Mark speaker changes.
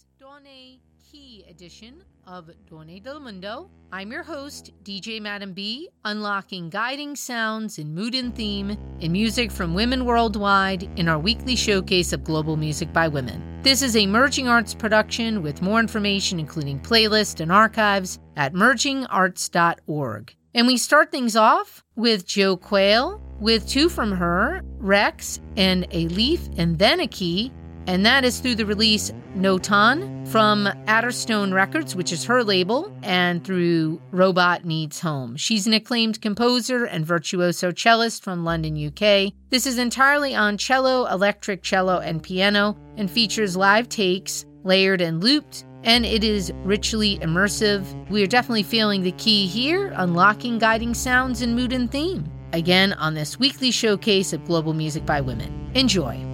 Speaker 1: Donne Key edition of Donne del Mundo. I'm your host, DJ Madam B, unlocking guiding sounds in mood and theme in music from women worldwide in our weekly showcase of global music by women. This is a Merging Arts production with more information, including playlists and archives, at mergingarts.org. And we start things off with Jo Quayle, with two from her, Rex and A Leaf and Then a Key, and that is through the release Notan from Adderstone Records, which is her label, and through Robot Needs Home. She's an acclaimed composer and virtuoso cellist from London, UK. This is entirely on cello, electric cello, and piano, and features live takes, layered and looped, and it is richly immersive. We are definitely feeling the key here, unlocking guiding sounds in mood and theme. Again, on this weekly showcase of global music by women. Enjoy.